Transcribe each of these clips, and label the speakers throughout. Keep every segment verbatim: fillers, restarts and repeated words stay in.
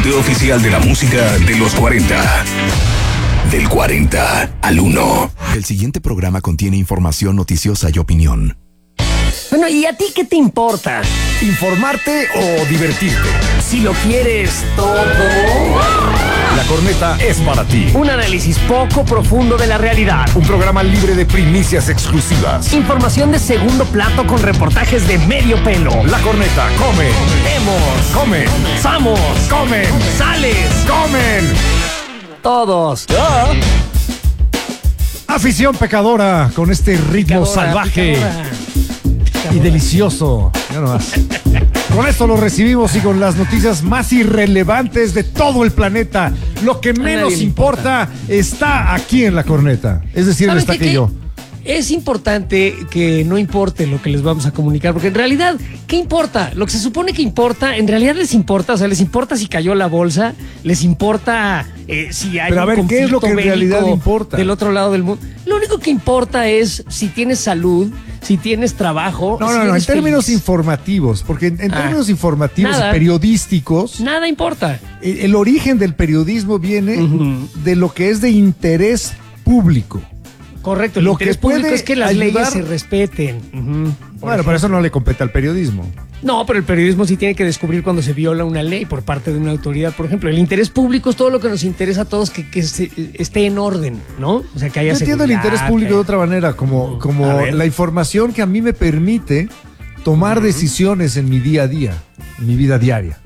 Speaker 1: conteo oficial de la música de los cuarenta. Del cuarenta al uno.
Speaker 2: El siguiente programa contiene información noticiosa y opinión.
Speaker 3: Bueno, ¿y a ti qué te importa?
Speaker 4: ¿Informarte o divertirte?
Speaker 3: Si lo quieres todo.
Speaker 4: La Corneta es para ti.
Speaker 3: Un análisis poco profundo de la realidad.
Speaker 4: Un programa libre de primicias exclusivas.
Speaker 3: Información de segundo plato con reportajes de medio pelo.
Speaker 4: La Corneta come.
Speaker 3: Vemos.
Speaker 4: Come.
Speaker 3: Samos.
Speaker 4: Comen.
Speaker 3: Sales.
Speaker 4: Comen.
Speaker 3: Todos.
Speaker 4: ¡Ah! Afición pecadora con este ritmo
Speaker 3: Picadora,
Speaker 4: salvaje
Speaker 3: picadora.
Speaker 4: y delicioso. Ya nomás. Con esto lo recibimos y con las noticias más irrelevantes de todo el planeta. Lo que menos
Speaker 3: nadie le
Speaker 4: importa,
Speaker 3: importa
Speaker 4: está aquí en la Corneta. Es decir,
Speaker 3: ¿Saben
Speaker 4: está
Speaker 3: qué?
Speaker 4: que
Speaker 3: ¿Qué?
Speaker 4: yo.
Speaker 3: Es importante que no importe lo que les vamos a comunicar, porque en realidad, ¿qué importa? Lo que se supone que importa, en realidad les importa, o sea, les importa si cayó la bolsa, les importa eh, si hay
Speaker 4: Pero a
Speaker 3: un
Speaker 4: ver, ¿qué es lo que en
Speaker 3: conflicto
Speaker 4: realidad
Speaker 3: bélico
Speaker 4: importa?
Speaker 3: del otro lado del mundo. Lo único que importa es si tienes salud, si tienes trabajo.
Speaker 4: No,
Speaker 3: si
Speaker 4: no, no, en
Speaker 3: eres
Speaker 4: términos
Speaker 3: feliz.
Speaker 4: informativos, porque en, en
Speaker 3: Ah,
Speaker 4: términos informativos
Speaker 3: nada.
Speaker 4: y periodísticos,
Speaker 3: Nada importa.
Speaker 4: el, el origen del periodismo viene
Speaker 3: Ujú.
Speaker 4: de lo que es de interés público.
Speaker 3: Correcto, el
Speaker 4: Lo
Speaker 3: interés
Speaker 4: que puede
Speaker 3: público es que las
Speaker 4: ayudar-
Speaker 3: leyes se respeten. Ujú. Por
Speaker 4: Bueno, pero eso no le compete al periodismo.
Speaker 3: No, pero el periodismo sí tiene que descubrir cuando se viola una ley por parte de una autoridad, por ejemplo. El interés público es todo lo que nos interesa a todos que, que se- esté en orden, ¿no? O sea, que haya
Speaker 4: Yo entiendo el
Speaker 3: seguridad,
Speaker 4: interés público
Speaker 3: que-
Speaker 4: de otra manera, como,
Speaker 3: A
Speaker 4: como
Speaker 3: ver.
Speaker 4: la información que a mí me permite tomar decisiones en mi día a día, en mi vida diaria.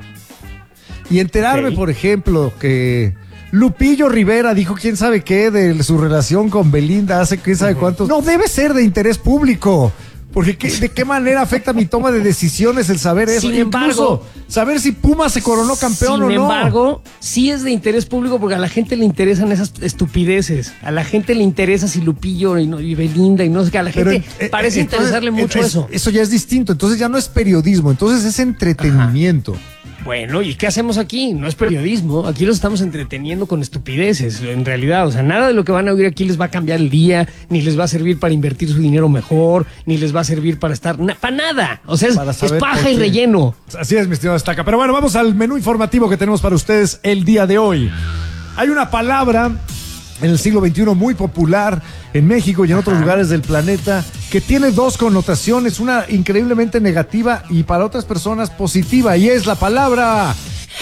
Speaker 4: Y enterarme,
Speaker 3: Ok.
Speaker 4: por ejemplo, que Lupillo Rivera dijo quién sabe qué de su relación con Belinda hace quién sabe cuántos. No debe ser de interés público. Porque ¿qué- ¿de qué manera afecta mi toma de decisiones el saber eso?
Speaker 3: Sin
Speaker 4: Incluso
Speaker 3: embargo-
Speaker 4: saber si Puma se coronó campeón
Speaker 3: Sin
Speaker 4: o no.
Speaker 3: embargo, sí es de interés público porque a la gente le interesan esas estupideces. A la gente le interesa si Lupillo y, no- y Belinda y no sé qué. A la
Speaker 4: Pero,
Speaker 3: gente
Speaker 4: eh,
Speaker 3: parece
Speaker 4: eh, entonces,
Speaker 3: interesarle mucho
Speaker 4: es-
Speaker 3: eso.
Speaker 4: Eso ya es distinto. Entonces ya no es periodismo, entonces es entretenimiento.
Speaker 3: Bueno, ¿y qué hacemos aquí? No es periodismo. Aquí los estamos entreteniendo con estupideces, en realidad. O sea, nada de lo que van a oír aquí les va a cambiar el día, ni les va a servir para invertir su dinero mejor, ni les va a servir para estar... na- para nada. O sea, es,
Speaker 4: Para
Speaker 3: es
Speaker 4: saber
Speaker 3: paja
Speaker 4: por
Speaker 3: y
Speaker 4: qué.
Speaker 3: relleno.
Speaker 4: Así es, mi estimado Estaca. Pero bueno, vamos al menú informativo que tenemos para ustedes el día de hoy. Hay una palabra en el siglo veintiuno muy popular en México y en otros lugares del planeta que tiene dos connotaciones, una increíblemente negativa y para otras personas positiva, y es la palabra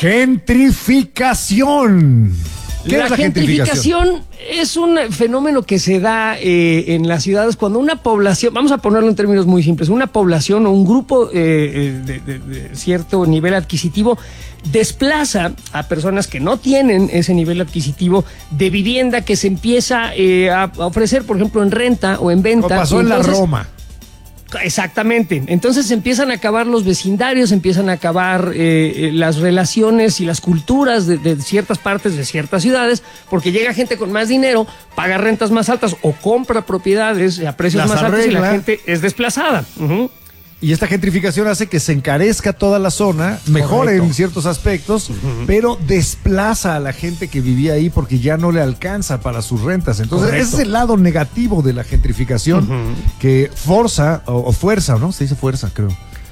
Speaker 4: gentrificación. ¿Qué
Speaker 3: La
Speaker 4: es la gentrificación?
Speaker 3: gentrificación es un fenómeno que se da eh, en las ciudades cuando una población, vamos a ponerlo en términos muy simples, una población o un grupo eh, de, de- de cierto nivel adquisitivo desplaza a personas que no tienen ese nivel adquisitivo de vivienda que se empieza eh, a a ofrecer, por ejemplo, en renta o en venta.
Speaker 4: Como pasó
Speaker 3: Y
Speaker 4: en la
Speaker 3: entonces-
Speaker 4: Roma.
Speaker 3: Exactamente. Entonces empiezan a acabar los vecindarios, empiezan a acabar eh, eh, las relaciones y las culturas de, de ciertas partes de ciertas ciudades, porque llega gente con más dinero, paga rentas más altas o compra propiedades a precios
Speaker 4: Las
Speaker 3: más altos y la
Speaker 4: arregla.
Speaker 3: gente es desplazada. Ujú.
Speaker 4: Y esta gentrificación hace que se encarezca toda la zona, mejore
Speaker 3: Correcto.
Speaker 4: en ciertos aspectos, pero desplaza a la gente que vivía ahí porque ya no le alcanza para sus rentas. Entonces,
Speaker 3: Correcto.
Speaker 4: ese es el lado negativo de la gentrificación que forza, o, o fuerza, ¿no? Se dice fuerza, creo.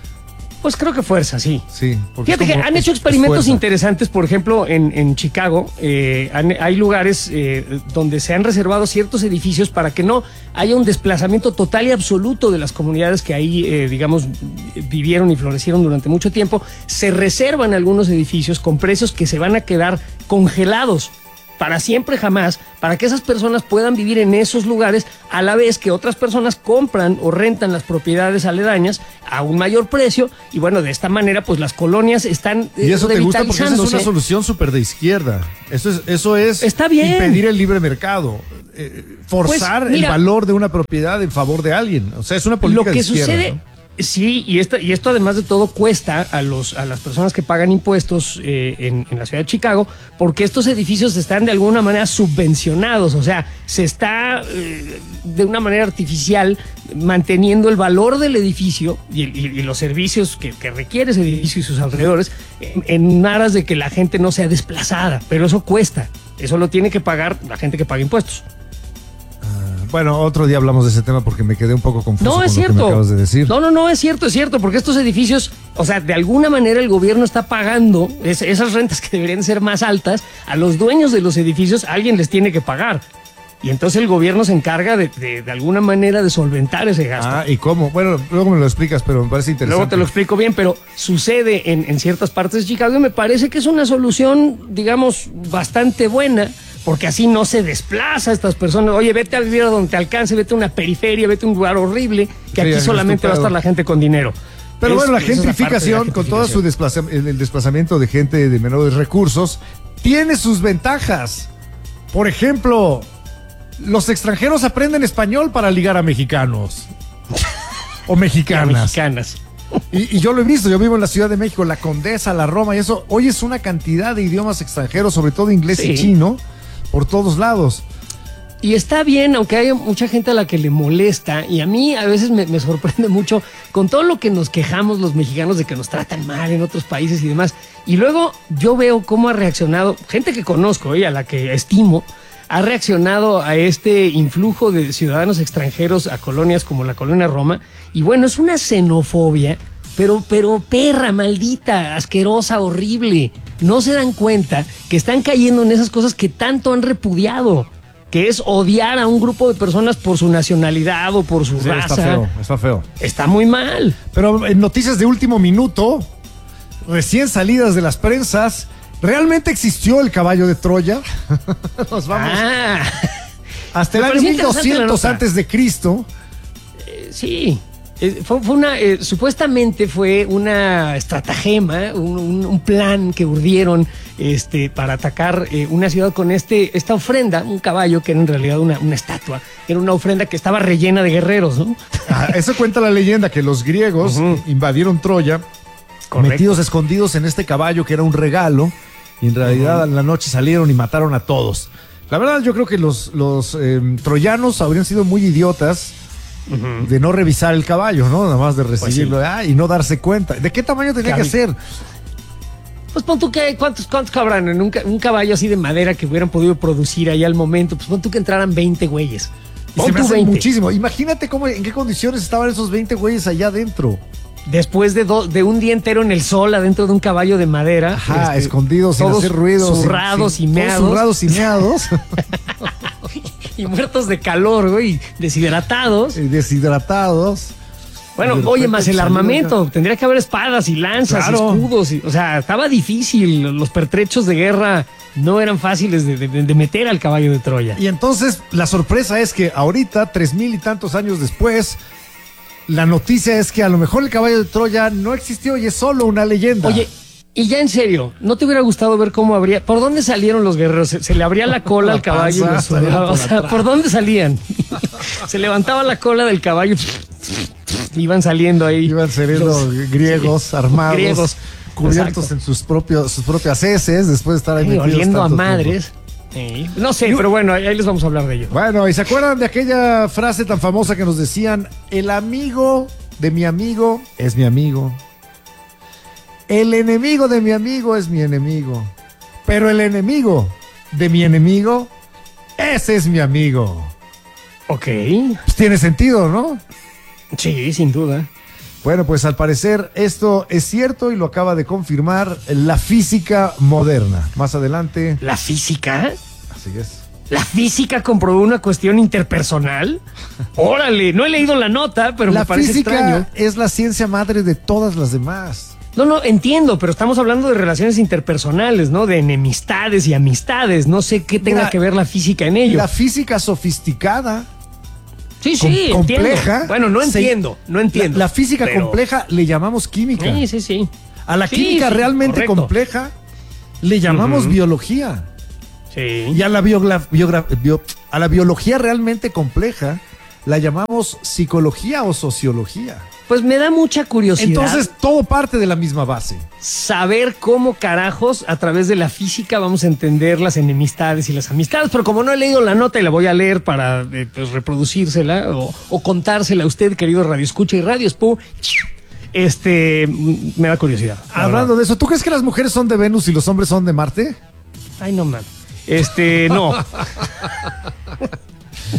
Speaker 3: Pues creo que fuerza, sí.
Speaker 4: Sí. porque
Speaker 3: Fíjate
Speaker 4: es
Speaker 3: que
Speaker 4: como-
Speaker 3: han
Speaker 4: es-
Speaker 3: hecho
Speaker 4: es
Speaker 3: experimentos
Speaker 4: fuerza.
Speaker 3: interesantes, por ejemplo, en, en Chicago. eh, han- hay lugares eh, donde se han reservado ciertos edificios para que no haya un desplazamiento total y absoluto de las comunidades que ahí, eh, digamos, vivieron y florecieron durante mucho tiempo. Se reservan algunos edificios con precios que se van a quedar congelados para siempre jamás, para que esas personas puedan vivir en esos lugares a la vez que otras personas compran o rentan las propiedades aledañas a un mayor precio, y bueno, de esta manera pues las colonias están eh,
Speaker 4: Y eso te gusta porque esa es una
Speaker 3: revitalizándose.
Speaker 4: solución súper de izquierda. Eso es, eso es
Speaker 3: Está bien.
Speaker 4: impedir el libre mercado, eh, forzar
Speaker 3: Pues, mira,
Speaker 4: el valor de una propiedad en favor de alguien. O sea, es una política
Speaker 3: Lo que
Speaker 4: de izquierda,
Speaker 3: sucede,
Speaker 4: ¿no?
Speaker 3: sí, y esto, y esto además de todo cuesta a los a las personas que pagan impuestos eh, en, en la ciudad de Chicago, porque estos edificios están de alguna manera subvencionados, o sea, se está eh, de una manera artificial manteniendo el valor del edificio y, y- y los servicios que, que requiere ese edificio y sus alrededores en, en aras de que la gente no sea desplazada, pero eso cuesta, eso lo tiene que pagar la gente que paga impuestos.
Speaker 4: Bueno, otro día hablamos de ese tema porque me quedé un poco confuso
Speaker 3: No,
Speaker 4: con
Speaker 3: es
Speaker 4: lo que
Speaker 3: cierto.
Speaker 4: me acabas de decir.
Speaker 3: No, no, no, es cierto, es cierto, porque estos edificios, o sea, de alguna manera el gobierno está pagando es, esas rentas que deberían ser más altas, a los dueños de los edificios alguien les tiene que pagar. Y entonces el gobierno se encarga de, de, de alguna manera de solventar ese gasto.
Speaker 4: Ah, ¿y cómo? Bueno, luego me lo explicas, pero me parece interesante.
Speaker 3: Luego te lo explico bien, pero sucede en, en ciertas partes de Chicago y me parece que es una solución, digamos, bastante buena, porque así no se desplaza a estas personas. Oye, vete a vivir a donde te alcance, vete a una periferia, vete a un lugar horrible, que
Speaker 4: Sí,
Speaker 3: aquí
Speaker 4: es
Speaker 3: solamente va a
Speaker 4: estupendo.
Speaker 3: estar la gente con dinero.
Speaker 4: Pero
Speaker 3: Es-
Speaker 4: bueno, la
Speaker 3: esa es parte de la
Speaker 4: gentrificación, con todo su
Speaker 3: gentrificación.
Speaker 4: desplaza- el, el desplazamiento de gente de menores recursos, tiene sus ventajas. Por ejemplo, los extranjeros aprenden español para ligar a mexicanos. O mexicanas.
Speaker 3: Mexicanas.
Speaker 4: Y, y yo lo he visto, yo vivo en la Ciudad de México, la Condesa, la Roma, y eso, hoy es una cantidad de idiomas extranjeros, sobre todo inglés y
Speaker 3: Sí.
Speaker 4: chino, por todos lados.
Speaker 3: Y está bien, aunque hay mucha gente a la que le molesta, y a mí a veces me, me sorprende mucho con todo lo que nos quejamos los mexicanos de que nos tratan mal en otros países y demás. Y luego yo veo cómo ha reaccionado gente que conozco y a la que estimo, ha reaccionado a este influjo de ciudadanos extranjeros a colonias como la colonia Roma. Y bueno, es una xenofobia, pero, pero perra, maldita, asquerosa, horrible. No se dan cuenta que están cayendo en esas cosas que tanto han repudiado, que es odiar a un grupo de personas por su nacionalidad o por su
Speaker 4: Sí,
Speaker 3: raza.
Speaker 4: está feo, está feo.
Speaker 3: Está muy mal.
Speaker 4: Pero en noticias de último minuto, recién salidas de las prensas, ¿realmente existió el caballo de Troya? Nos vamos
Speaker 3: Ah,
Speaker 4: hasta el
Speaker 3: me
Speaker 4: año
Speaker 3: pareció
Speaker 4: mil
Speaker 3: interesante la
Speaker 4: doscientos
Speaker 3: nota.
Speaker 4: antes de Cristo.
Speaker 3: sí. Eh, Fue, fue una, eh, supuestamente fue una estratagema, un, un- un plan que urdieron este, para atacar eh, una ciudad con este, esta ofrenda, un caballo que era en realidad una, una estatua, era una ofrenda que estaba rellena de guerreros, ¿no?
Speaker 4: Ah, eso cuenta la leyenda que los griegos
Speaker 3: Ujú.
Speaker 4: invadieron Troya,
Speaker 3: Correcto.
Speaker 4: metidos escondidos en este caballo que era un regalo, y en realidad en la noche salieron y mataron a todos. La verdad, yo creo que los, los eh, troyanos habrían sido muy idiotas de no revisar el caballo, ¿no? Nada más de recibirlo
Speaker 3: sí.
Speaker 4: ah, y no darse cuenta. ¿De qué tamaño tenía
Speaker 3: Cabi-
Speaker 4: que ser?
Speaker 3: Pues pon tú que, ¿cuántos, cuántos cabrán en un, ca- un caballo así de madera que hubieran podido producir ahí al momento? Pues pon tú que entraran veinte güeyes.
Speaker 4: Y
Speaker 3: Pon
Speaker 4: se me
Speaker 3: tú
Speaker 4: hace
Speaker 3: veinte.
Speaker 4: muchísimo. Imagínate cómo, en qué condiciones estaban esos veinte güeyes allá adentro.
Speaker 3: Después de, do- de un día entero en el sol adentro de un caballo de madera.
Speaker 4: Ajá,
Speaker 3: este,
Speaker 4: escondidos sin
Speaker 3: todos
Speaker 4: hacer ruido. sin-
Speaker 3: zurrados
Speaker 4: sin-
Speaker 3: y
Speaker 4: todos
Speaker 3: meados.
Speaker 4: Zurrados y meados.
Speaker 3: Y muertos de calor, güey, deshidratados.
Speaker 4: eh, deshidratados.
Speaker 3: Bueno,
Speaker 4: de
Speaker 3: oye,
Speaker 4: repente
Speaker 3: más el
Speaker 4: salieron
Speaker 3: armamento. Tendría que haber espadas y lanzas
Speaker 4: Claro.
Speaker 3: y escudos. y- o sea, estaba difícil. Los pertrechos de guerra no eran fáciles de, de- de meter al caballo de Troya.
Speaker 4: Y entonces la sorpresa es que ahorita, tres mil y tantos años después, la noticia es que a lo mejor el caballo de Troya no existió y es solo una leyenda.
Speaker 3: Oye, y ya en serio, ¿no te hubiera gustado ver cómo habría, por dónde salieron los guerreros? Se, se le abría la cola
Speaker 4: La
Speaker 3: al caballo y
Speaker 4: panza,
Speaker 3: los
Speaker 4: salían
Speaker 3: soldados.
Speaker 4: por
Speaker 3: O sea,
Speaker 4: atrás.
Speaker 3: ¿por dónde salían? Se levantaba la cola del caballo. Iban saliendo ahí.
Speaker 4: iban saliendo
Speaker 3: los-
Speaker 4: griegos
Speaker 3: sí,
Speaker 4: armados,
Speaker 3: griegos,
Speaker 4: cubiertos
Speaker 3: exacto.
Speaker 4: en sus propios sus propias heces después de estar ahí
Speaker 3: Ay,
Speaker 4: metidos
Speaker 3: oliendo a
Speaker 4: tanto
Speaker 3: madres. Sí. No sé, pero bueno, ahí ahí les vamos a hablar de ello.
Speaker 4: tiempo. Bueno, ¿y se acuerdan de aquella frase tan famosa que nos decían, el amigo de mi amigo es mi amigo? El enemigo de mi amigo es mi enemigo. Pero el enemigo de mi enemigo, ese es mi amigo.
Speaker 3: Ok.
Speaker 4: Pues tiene sentido, ¿no?
Speaker 3: Sí, sin duda.
Speaker 4: Bueno, pues al parecer esto es cierto y lo acaba de confirmar la física moderna. Más adelante,
Speaker 3: ¿La física?
Speaker 4: así es.
Speaker 3: ¿La física comprobó una cuestión interpersonal? Órale, no he leído la nota, pero
Speaker 4: La
Speaker 3: me parece
Speaker 4: física
Speaker 3: extraño.
Speaker 4: es la ciencia madre de todas las demás.
Speaker 3: No, no, entiendo, pero estamos hablando de relaciones interpersonales, ¿no? De enemistades y amistades. No sé qué tenga
Speaker 4: Mira,
Speaker 3: que ver la física en ello.
Speaker 4: La física sofisticada,
Speaker 3: Sí,
Speaker 4: com-
Speaker 3: sí,
Speaker 4: compleja.
Speaker 3: entiendo. Bueno, no
Speaker 4: se-
Speaker 3: entiendo, no entiendo.
Speaker 4: La, la física
Speaker 3: pero-
Speaker 4: compleja le llamamos química.
Speaker 3: Sí, sí, sí.
Speaker 4: A la
Speaker 3: Sí,
Speaker 4: química
Speaker 3: sí,
Speaker 4: realmente
Speaker 3: correcto.
Speaker 4: compleja le llamamos
Speaker 3: Ujú.
Speaker 4: biología.
Speaker 3: Sí.
Speaker 4: Y a la, biogra- biogra- bio- a la biología realmente compleja la llamamos psicología o sociología.
Speaker 3: Pues me da mucha curiosidad
Speaker 4: Entonces todo parte de la misma base.
Speaker 3: saber cómo carajos a través de la física vamos a entender las enemistades y las amistades, pero como no he leído la nota y la voy a leer para eh, pues, reproducírsela o, o contársela a usted, querido Radio Escucha y Radio Spu, este, m- me da curiosidad. la
Speaker 4: Hablando
Speaker 3: verdad.
Speaker 4: de eso, ¿tú crees que las mujeres son de Venus y los hombres son de Marte?
Speaker 3: Ay, no, man. Este, no.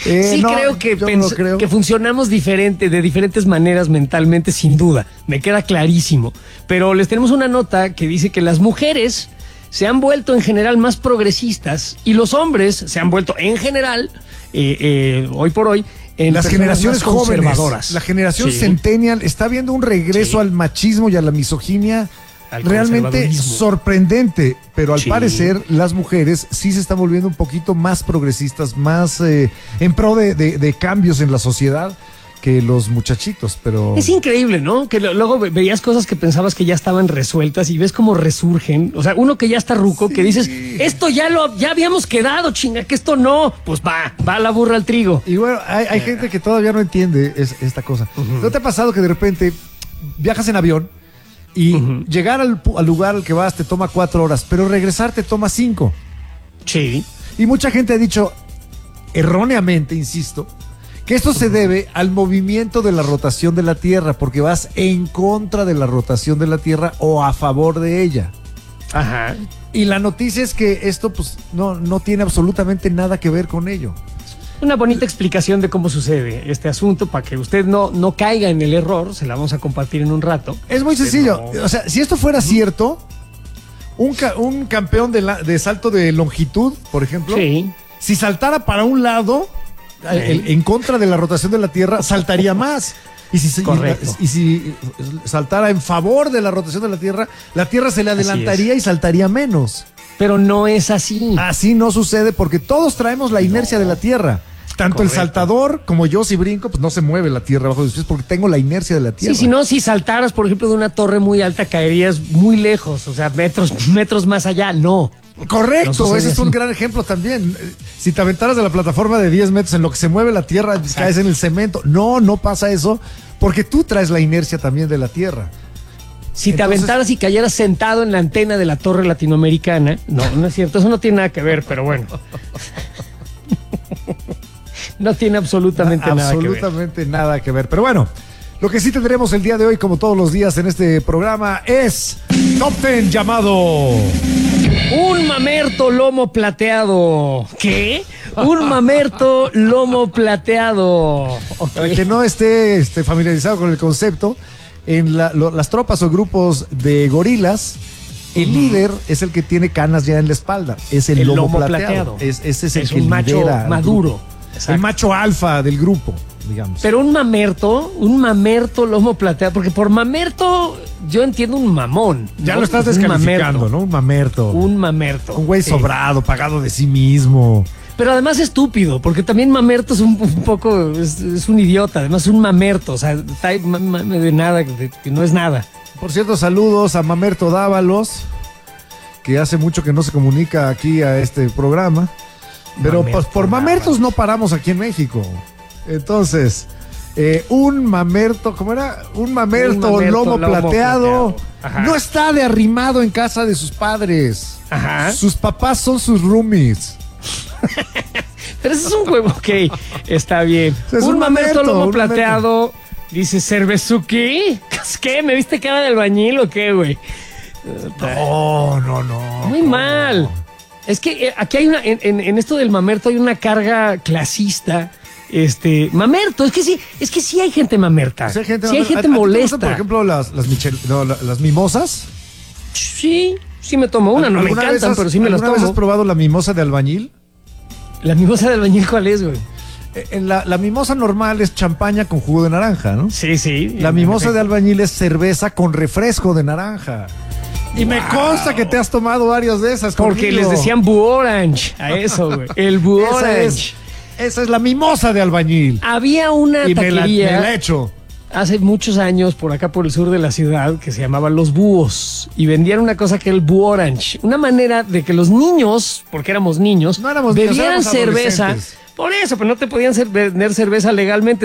Speaker 4: Eh,
Speaker 3: sí,
Speaker 4: no,
Speaker 3: creo, que,
Speaker 4: yo
Speaker 3: pens-
Speaker 4: no creo.
Speaker 3: que funcionamos diferente, de diferentes maneras mentalmente, sin duda. Me queda clarísimo. Pero les tenemos una nota que dice que las mujeres se han vuelto en general más progresistas y los hombres se han vuelto en general, eh, eh, hoy por hoy, en
Speaker 4: las
Speaker 3: personas
Speaker 4: generaciones
Speaker 3: más conservadoras.
Speaker 4: jóvenes, la generación
Speaker 3: Sí.
Speaker 4: centennial está viendo un regreso
Speaker 3: Sí.
Speaker 4: al machismo y a la misoginia
Speaker 3: Al
Speaker 4: realmente
Speaker 3: conservadurismo.
Speaker 4: sorprendente, pero al
Speaker 3: Sí.
Speaker 4: parecer las mujeres sí se están volviendo un poquito más progresistas, más eh, en pro de, de- de cambios en la sociedad que los muchachitos, pero...
Speaker 3: Es increíble, ¿no? Que lo- luego ve- veías cosas que pensabas que ya estaban resueltas y ves cómo resurgen. O sea, uno que ya está ruco, que dices, esto ya lo ya habíamos quedado, chinga, que esto no. Pues va, va la burra al trigo.
Speaker 4: Y bueno, hay, hay gente que todavía no entiende es- esta cosa. ¿No te ha pasado que de repente viajas en avión y
Speaker 3: Ujú.
Speaker 4: llegar al, pu- al lugar al que vas te toma cuatro horas, pero regresar te toma cinco?
Speaker 3: Sí.
Speaker 4: Y mucha gente ha dicho, erróneamente, insisto, que esto se debe al movimiento de la rotación de la Tierra, porque vas en contra de la rotación de la Tierra o a favor de ella.
Speaker 3: Ajá.
Speaker 4: Y la noticia es que esto pues no, no tiene absolutamente nada que ver con ello.
Speaker 3: Una bonita explicación de cómo sucede este asunto para que usted no, no caiga en el error. Se la vamos a compartir en un rato.
Speaker 4: Es muy sencillo.
Speaker 3: no.
Speaker 4: O sea, si esto fuera cierto, un, ca- un campeón de, la- de salto de longitud, por ejemplo,
Speaker 3: Sí.
Speaker 4: si saltara para un lado, el- en contra de la rotación de la Tierra, saltaría más. Y si, se- y-
Speaker 3: Correcto.
Speaker 4: y si saltara en favor de la rotación de la Tierra, la Tierra se le adelantaría y saltaría menos.
Speaker 3: Pero no es así.
Speaker 4: Así no sucede porque todos traemos la inercia de la Tierra. Tanto el
Speaker 3: Correcto.
Speaker 4: saltador como yo si brinco, pues no se mueve la Tierra bajo de mis pies porque tengo la inercia de la Tierra.
Speaker 3: Sí, si no, si saltaras, por ejemplo, de una torre muy alta, caerías muy lejos, o sea, metros, metros más allá. No.
Speaker 4: Correcto,
Speaker 3: No sucede
Speaker 4: ese es un
Speaker 3: así.
Speaker 4: gran ejemplo también. Eh, Si te aventaras de la plataforma de diez metros en lo que se mueve la Tierra, caes en el cemento. No, no pasa eso porque tú traes la inercia también de la Tierra.
Speaker 3: Si te
Speaker 4: Entonces-
Speaker 3: aventaras y cayeras sentado en la antena de la torre latinoamericana, no, no es cierto, eso no tiene nada que ver, pero bueno. No tiene absolutamente nada que ver.
Speaker 4: Absolutamente nada que ver. Pero bueno, lo que sí tendremos el día de hoy, como todos los días en este programa, es Top Ten llamado...
Speaker 3: Un mamerto lomo plateado. ¿Qué? Un mamerto lomo plateado. Ok.
Speaker 4: Para que no esté este, familiarizado con el concepto, en la- lo- las tropas o grupos de gorilas, el líder es el que tiene canas ya en la espalda. Es el,
Speaker 3: El
Speaker 4: lomo,
Speaker 3: lomo
Speaker 4: plateado.
Speaker 3: plateado.
Speaker 4: Es, ese es el
Speaker 3: Es
Speaker 4: que
Speaker 3: un macho
Speaker 4: lidera al
Speaker 3: maduro.
Speaker 4: grupo.
Speaker 3: Exacto.
Speaker 4: El macho alfa del grupo, digamos.
Speaker 3: Pero un mamerto, un mamerto lomo plateado, porque por mamerto yo entiendo un mamón.
Speaker 4: ya
Speaker 3: ¿no?
Speaker 4: lo estás
Speaker 3: Un
Speaker 4: descalificando,
Speaker 3: mamerto.
Speaker 4: ¿no? Un mamerto. Un,
Speaker 3: Un mamerto.
Speaker 4: güey
Speaker 3: Sí.
Speaker 4: sobrado, pagado de sí mismo.
Speaker 3: Pero además estúpido, porque también mamerto es un, un poco, es, es un idiota, además es un mamerto, o sea, está ahí ma- ma- de nada, de- que no es nada.
Speaker 4: Por cierto, saludos a Mamerto Dávalos, que hace mucho que no se comunica aquí a este programa. Pero
Speaker 3: Mamerto
Speaker 4: pues, por mamertos
Speaker 3: Dávalos.
Speaker 4: no paramos aquí en México. Entonces, eh, un mamerto, ¿cómo era? Un mamerto,
Speaker 3: Un mamerto
Speaker 4: lomo,
Speaker 3: lomo
Speaker 4: plateado.
Speaker 3: plateado. Ajá.
Speaker 4: No está de arrimado en casa de sus padres.
Speaker 3: Ajá.
Speaker 4: Sus papás son sus roomies.
Speaker 3: Pero ese es un huevo, ok, está bien.
Speaker 4: Es
Speaker 3: un,
Speaker 4: un
Speaker 3: mamerto
Speaker 4: mamerto,
Speaker 3: lomo
Speaker 4: un
Speaker 3: plateado, dice, ¿cervezuki? ¿Qué? ¿Me viste cara de albañil o qué, güey?
Speaker 4: No, no, no.
Speaker 3: Muy mal. Es que eh, aquí hay una, en, en- en esto del mamerto hay una carga clasista. Este, mamerto, es que sí, es que sí hay gente mamerta.
Speaker 4: Sí hay gente,
Speaker 3: sí hay
Speaker 4: ¿a- a
Speaker 3: gente
Speaker 4: ti te gustan,
Speaker 3: molesta.
Speaker 4: por ejemplo, las, las, michel- no, la- las mimosas.
Speaker 3: Sí, sí me tomo una, no me
Speaker 4: ¿Alguna vez
Speaker 3: encantan,
Speaker 4: has-
Speaker 3: pero sí me las
Speaker 4: ¿Alguna vez has
Speaker 3: tomo.
Speaker 4: probado la mimosa de albañil?
Speaker 3: La mimosa de albañil, ¿cuál es, güey?
Speaker 4: Eh, en la, la mimosa normal es champaña con jugo de naranja, ¿no?
Speaker 3: Sí, sí.
Speaker 4: La
Speaker 3: en
Speaker 4: mimosa de
Speaker 3: efecto.
Speaker 4: albañil es cerveza con refresco de naranja. Y me consta que te has tomado varias de esas.
Speaker 3: Porque
Speaker 4: conmigo.
Speaker 3: les decían Bu Orange a eso, güey. El Bu
Speaker 4: Esa
Speaker 3: Orange.
Speaker 4: es, esa es la mimosa de albañil.
Speaker 3: Había una
Speaker 4: Y me la,
Speaker 3: taquería
Speaker 4: me la he hecho.
Speaker 3: hace muchos años por acá por el sur de la ciudad que se llamaba Los Búhos y vendían una cosa que era el Bu Orange, una manera de que los niños, porque éramos niños,
Speaker 4: No éramos niños,
Speaker 3: bebieran
Speaker 4: éramos
Speaker 3: cerveza.
Speaker 4: adolescentes.
Speaker 3: Por eso, pero no te podían ser- vender cerveza legalmente.